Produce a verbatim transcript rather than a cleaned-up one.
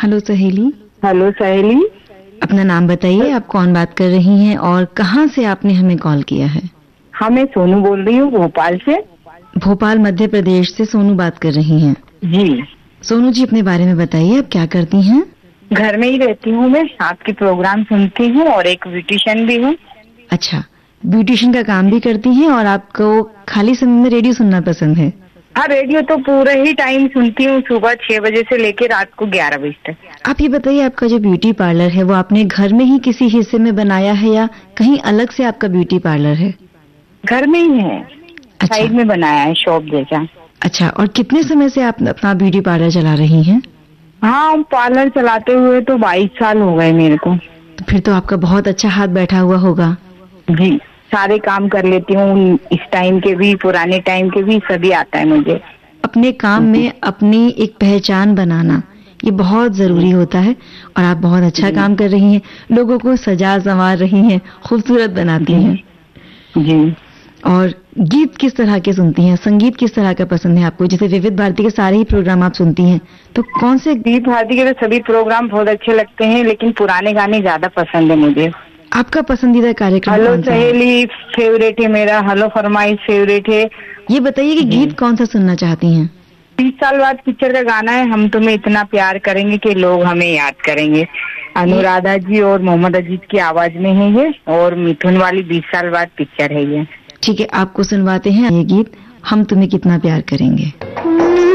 Hello सहेली। Hello सहेली। अपना नाम बताइए, आप कौन बात कर रही हैं और कहाँ से आपने हमें कॉल किया है? हाँ, मैं सोनू बोल रही हूँ भोपाल से। भोपाल मध्य प्रदेश से सोनू बात कर रही हैं? जी। सोनू जी, अपने बारे में बताइए, आप क्या करती हैं? घर में ही रहती हूँ मैं, आपके प्रोग्राम सुनती हूँ और एक ब्यूटिशियन भी हूँ। अच्छा, ब्यूटिशियन का काम भी करती हैं और आपको खाली समय में रेडियो सुनना पसंद है? हाँ, रेडियो तो पूरे ही टाइम सुनती हूँ, सुबह छह बजे से लेकर रात को ग्यारह बजे तक। आप ये बताइए, आपका जो ब्यूटी पार्लर है वो आपने घर में ही किसी हिस्से में बनाया है या कहीं अलग से आपका ब्यूटी पार्लर है? घर में ही है। अच्छा। साइड में बनाया है शॉप जैसा। अच्छा, और कितने समय से आप अपना ब्यूटी पार्लर चला रही हैं? हाँ, पार्लर चलाते हुए तो बाईस साल हो गए मेरे को। तो फिर तो आपका बहुत अच्छा हाथ बैठा हुआ होगा। जी, सारे काम कर लेती हूँ, इस टाइम के भी पुराने टाइम के भी, सभी आता है मुझे। अपने काम में अपनी एक पहचान बनाना ये बहुत जरूरी होता है और आप बहुत अच्छा काम कर रही हैं, लोगों को सजा संवार रही हैं, खूबसूरत बनाती हैं। जी। और गीत किस तरह के सुनती हैं? संगीत किस तरह का पसंद है आपको? जैसे विविध भारती के सारे ही प्रोग्राम आप सुनती हैं, तो कौन से? विविध भारती के तो सभी प्रोग्राम बहुत अच्छे लगते हैं, लेकिन पुराने गाने ज्यादा पसंद है मुझे। आपका पसंदीदा कार्यक्रम हेलो कौन सा है? सहेली फेवरेट है मेरा, हेलो फरमाइश फेवरेट है। ये बताइए कि गीत कौन सा सुनना चाहती हैं? तीस साल बाद पिक्चर का गाना है, हम तुम्हें इतना प्यार करेंगे कि लोग हमें याद करेंगे। अनुराधा जी और मोहम्मद अजीज की आवाज में है ये, और मिथुन वाली बीस साल बाद पिक्चर है ये। ठीक है, आपको सुनवाते हैं ये गीत, हम तुम्हें कितना प्यार करेंगे।